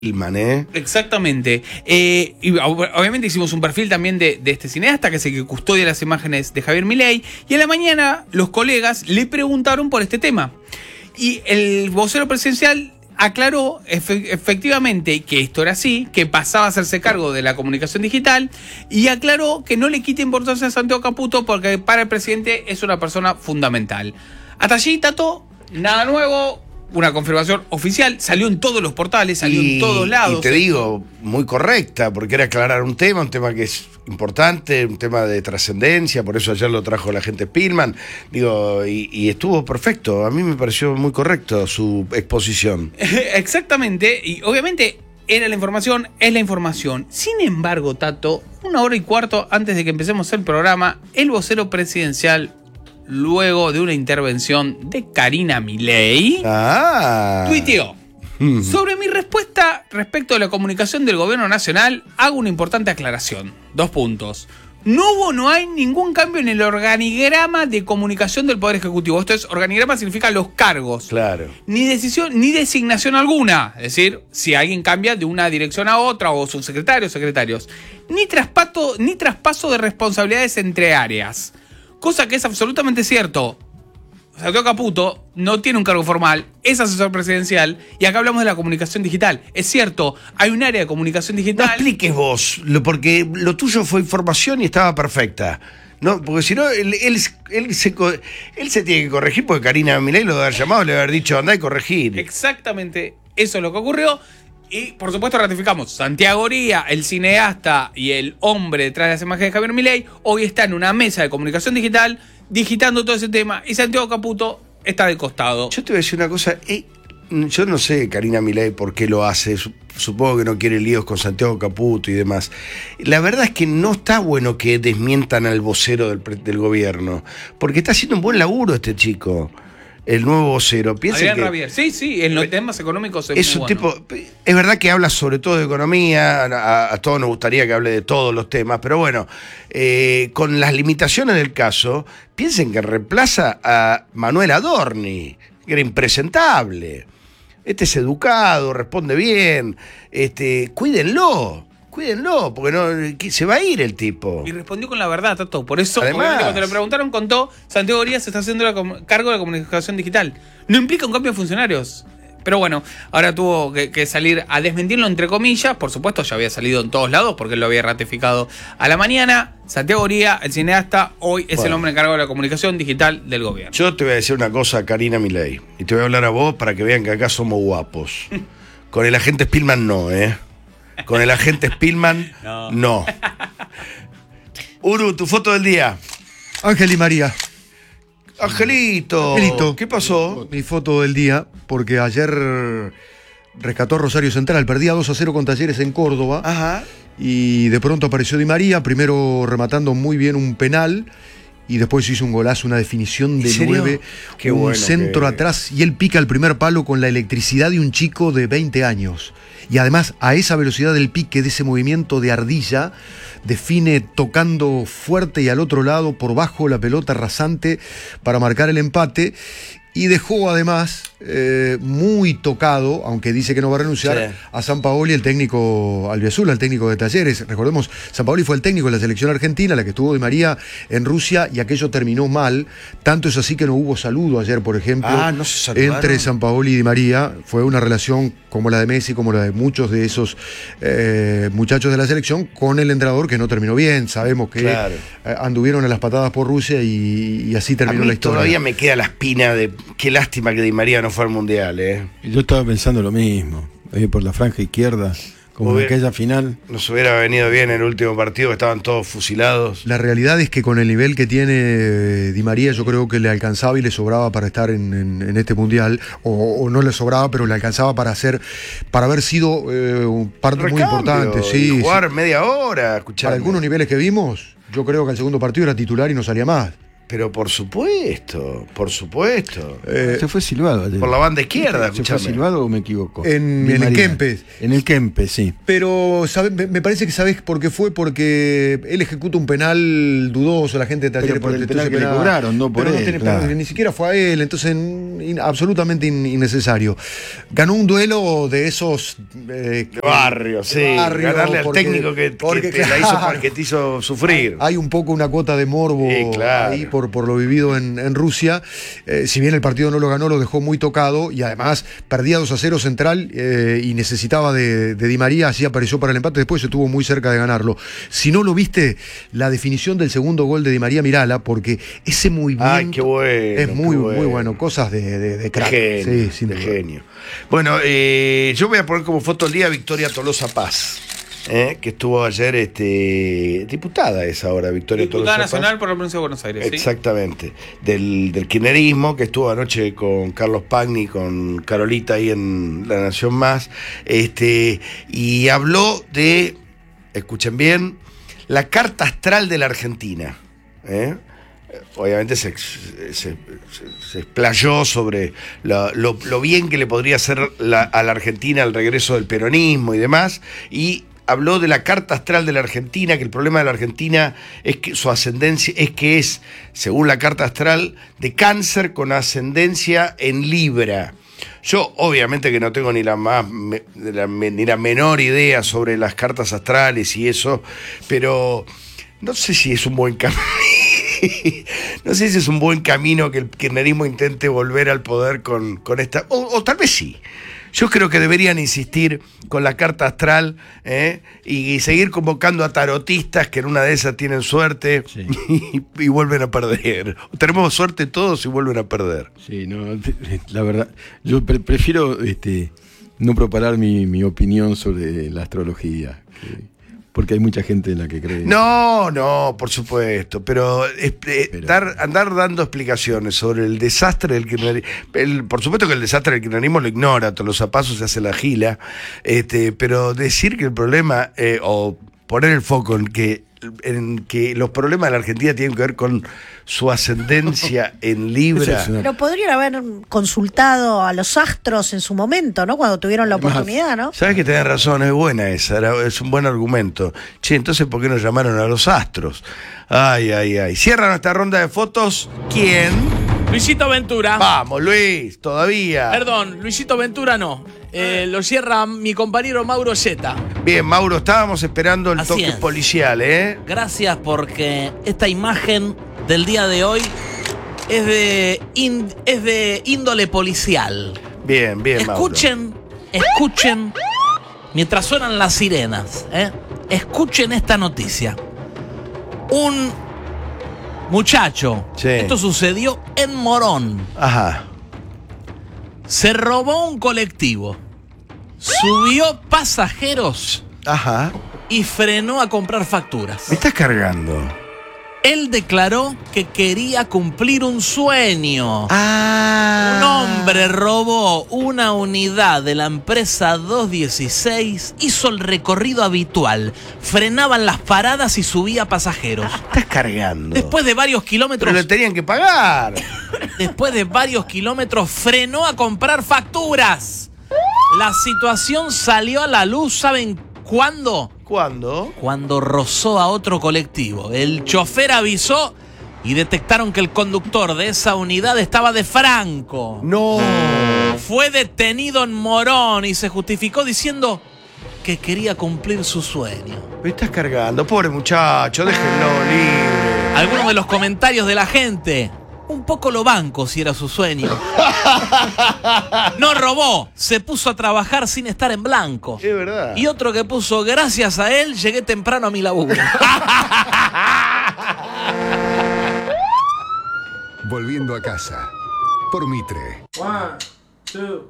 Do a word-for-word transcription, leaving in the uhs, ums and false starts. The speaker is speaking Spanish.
Spillman, ¿eh? Exactamente. Eh, y obviamente hicimos un perfil también de, de este cineasta, que es el que custodia las imágenes de Javier Milei. Y en la mañana los colegas le preguntaron por este tema. Y el vocero presidencial aclaró efe- efectivamente que esto era así, que pasaba a hacerse cargo de la comunicación digital, y aclaró que no le quita importancia a Santiago Caputo porque para el presidente es una persona fundamental. Hasta allí, Tato, nada nuevo. Una confirmación oficial, salió en todos los portales, salió y, en todos lados. Y te digo, muy correcta, porque era aclarar un tema, un tema que es importante, un tema de trascendencia, por eso ayer lo trajo la gente Spillman, digo, y, y estuvo perfecto, a mí me pareció muy correcto su exposición. Exactamente, y obviamente era la información, es la información. Sin embargo, Tato, una hora y cuarto antes de que empecemos el programa, el vocero presidencial, luego de una intervención de Karina Milei, Ah. tuiteó: sobre mi respuesta respecto a la comunicación del gobierno nacional, hago una importante aclaración. Dos puntos. No hubo, no hay ningún cambio en el organigrama de comunicación del Poder Ejecutivo. Esto es, organigrama significa los cargos. Claro. Ni decisión, ni designación alguna. Es decir, si alguien cambia de una dirección a otra, o subsecretarios, secretarios. Ni traspaso, ni traspaso de responsabilidades entre áreas. Cosa que es absolutamente cierto. Santiago Caputo no tiene un cargo formal, es asesor presidencial, y acá hablamos de la comunicación digital. Es cierto, hay un área de comunicación digital. No expliques vos, lo, porque lo tuyo fue información y estaba perfecta. No, porque si no, él, él, él, se, él se tiene que corregir, porque Karina Milei lo debe haber llamado, le debe haber dicho, andá y corregir. Exactamente, eso es lo que ocurrió. Y por supuesto ratificamos, Santiago Oría, el cineasta y el hombre detrás de las imágenes de Javier Milei, hoy está en una mesa de comunicación digital, digitando todo ese tema, y Santiago Caputo está de costado. Yo te voy a decir una cosa, eh, yo no sé, Karina Milei, por qué lo hace, supongo que no quiere líos con Santiago Caputo y demás. La verdad es que no está bueno que desmientan al vocero del, del gobierno, porque está haciendo un buen laburo este chico. El nuevo vocero. Adrián que Rabier. Sí, sí, en los temas económicos es, es muy un bueno. tipo. Es verdad que habla sobre todo de economía, a, a todos nos gustaría que hable de todos los temas, pero bueno, eh, con las limitaciones del caso, piensen que reemplaza a Manuel Adorni, que era impresentable. Este es educado, responde bien, este, cuídenlo. Cuídenlo, porque no se va a ir el tipo. Y respondió con la verdad, Tato. Por eso, Además, obviamente, cuando le preguntaron, contó: Santiago Oría se está haciendo la com- cargo de la comunicación digital. No implica un cambio de funcionarios. Pero bueno, ahora tuvo que, que salir a desmentirlo, entre comillas. Por supuesto, ya había salido en todos lados porque él lo había ratificado a la mañana. Santiago Oría, el cineasta, hoy es bueno. el hombre encargado de la comunicación digital del gobierno. Yo te voy a decir una cosa, Karina Milei, y te voy a hablar a vos para que vean que acá somos guapos. Con el agente Spillman no, ¿eh? Con el agente Spillman, no. no. Uru, tu foto del día. Ángel y María. Angelito. Angelito. ¿Qué pasó? Mi foto del día, porque ayer rescató Rosario Central, perdía dos a cero con Talleres en Córdoba. Ajá. Y de pronto apareció Di María, primero rematando muy bien un penal. Y después hizo un golazo, una definición de nueve, Qué un bueno centro que... atrás, y él pica el primer palo con la electricidad de un chico de veinte años. Y además, a esa velocidad del pique, de ese movimiento de ardilla, define tocando fuerte y al otro lado, por bajo, la pelota rasante para marcar el empate. Y dejó además eh, muy tocado, aunque dice que no va a renunciar, sí. a Sampaoli, el técnico albiazul, el técnico de Talleres. Recordemos, Sampaoli fue el técnico de la selección argentina, la que estuvo Di María en Rusia, y aquello terminó mal. Tanto es así que no hubo saludo ayer, por ejemplo, ah, ¿no se saludaron? Entre Sampaoli y Di María. Fue una relación como la de Messi, como la de muchos de esos eh, muchachos de la selección, con el entrenador, que no terminó bien. Sabemos que claro. eh, anduvieron a las patadas por Rusia y, y así terminó a mí la historia. Todavía me queda la espina de qué lástima que Di María no fue al Mundial, ¿eh? Yo estaba pensando lo mismo, ahí por la franja izquierda, como en aquella final. Nos hubiera venido bien el último partido, que estaban todos fusilados. La realidad es que con el nivel que tiene Di María, yo creo que le alcanzaba y le sobraba para estar en, en, en este Mundial, o, o no le sobraba, pero le alcanzaba para hacer, para haber sido eh, un parte muy importante. Sí, jugar sí. media hora, escuchar. Para algunos niveles que vimos, yo creo que el segundo partido era titular y no salía más. pero por supuesto, por supuesto. Eh, Se fue silbado ayer. Por la banda izquierda, ¿Se fue escuchame. silbado o me equivoco? En- Di en el María. Kempes. En el Kempes, sí. Pero sabe- me me parece que sabés por qué fue, porque él ejecuta un penal dudoso, la gente de Talleres Pero por el protestó penal ese que le cobraron, no por Pero él, tiene- claro. pero ni siquiera fue a él, entonces in- absolutamente in- innecesario. Ganó un duelo de esos eh, De barrio, sí. de barrio, Ganarle al porque- técnico que, que porque, te la hizo, claro, que te hizo sufrir. hay un poco una cuota de morbo Sí, claro. ahí por, por lo vivido en, en Rusia. Eh, si bien el partido no lo ganó, lo dejó muy tocado y además perdía dos a cero Central eh, y necesitaba de, de Di María, así apareció para el empate, después estuvo muy cerca de ganarlo. Si no lo viste, la definición del segundo gol de Di María, mirala, porque ese movimiento Ay, qué bueno, es muy qué muy bueno. bueno, cosas de, de, de crack. Genio, Sí, sin de duda. genio. Bueno, eh, yo voy a poner como foto del día a Victoria Tolosa Paz, eh, que estuvo ayer este, diputada esa ahora, Victoria Diputada Tolosa nacional Paz. por la provincia de Buenos Aires. ¿sí? Exactamente, del, del kirchnerismo, que estuvo anoche con Carlos Pagni, con Carolita ahí en La Nación Más, este, y habló de, escuchen bien, la carta astral de la Argentina. ¿eh? Obviamente se, se, se, se explayó sobre lo, lo, lo bien que le podría hacer la, a la Argentina el regreso del peronismo y demás, y habló de la carta astral de la Argentina, que el problema de la Argentina es que su ascendencia es que es, según la carta astral, de Cáncer con ascendencia en Libra. Yo obviamente que no tengo ni la más me, la, ni la menor idea sobre las cartas astrales y eso, pero no sé si es un buen camino. No sé si es un buen camino que el kirchnerismo intente volver al poder con, con esta. O, o tal vez sí. Yo creo que deberían insistir con la carta astral ¿eh? y, y seguir convocando a tarotistas que en una de esas tienen suerte Sí. y, y vuelven a perder. Tenemos suerte todos y vuelven a perder. Sí, no, la verdad, yo pre- prefiero este, no propagar mi, mi opinión sobre la astrología, que- porque hay mucha gente en la que cree. No, no, por supuesto, pero, es- eh, Pero- dar- andar dando explicaciones sobre el desastre del kirchnerismo, el- por supuesto que el desastre del kirchnerismo lo ignora, todos los zapazos se hace la gila, este, pero decir que el problema, eh, o poner el foco en que, en que los problemas de la Argentina tienen que ver con su ascendencia en Libra. Esa es una- Pero podrían haber consultado a los astros en su momento, ¿no? Cuando tuvieron la Además, oportunidad, ¿no? Sabes que tenés razón, es buena esa, era- es un buen argumento. Che, entonces ¿por qué nos llamaron a los astros? Ay, ay, ay. Cierra nuestra ronda de fotos. ¿Quién? Luisito Ventura. Vamos, Luis, todavía. Perdón, Luisito Ventura no. Eh, lo cierra mi compañero Mauro Zeta. Bien, Mauro, estábamos esperando el Así toque es. policial, ¿eh? Gracias porque esta imagen del día de hoy es de, ín- es de índole policial. Bien, bien, Mauro. Escuchen, escuchen, mientras suenan las sirenas, ¿eh? Escuchen esta noticia. Un muchacho, Sí. esto sucedió en Morón, Ajá. se robó un colectivo, subió pasajeros Ajá. y frenó a comprar facturas. Me estás cargando. Él declaró que quería cumplir un sueño. Ah. Un hombre robó una unidad de la empresa doscientos dieciséis, hizo el recorrido habitual, frenaban las paradas y subía pasajeros. Estás cargando. Después de varios Pero kilómetros, le tenían que pagar. después de varios kilómetros, frenó a comprar facturas. La situación salió a la luz, ¿saben cuándo? ¿Cuándo? Cuando rozó a otro colectivo. El chofer avisó y detectaron que el conductor de esa unidad estaba de franco. No. Fue detenido en Morón y se justificó diciendo que quería cumplir su sueño. Me estás cargando. Pobre muchacho, déjenlo libre. Algunos de los comentarios de la gente, un poco lo banco si era su sueño. No robó, se puso a trabajar sin estar en blanco. Es verdad. Y otro que puso, gracias a él llegué temprano a mi laburo. Volviendo a casa. Por Mitre. One, two.